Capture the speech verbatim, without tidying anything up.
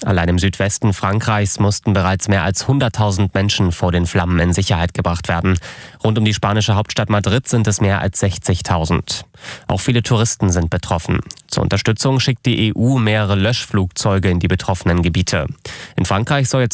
Allein im Südwesten Frankreichs mussten bereits mehr als hunderttausend Menschen vor den Flammen in Sicherheit gebracht werden. Rund um die spanische Hauptstadt Madrid sind es mehr als sechzigtausend. Auch viele Touristen sind betroffen. Zur Unterstützung schickt die E U mehrere Löschflugzeuge in die betroffenen Gebiete. In Frankreich soll jetzt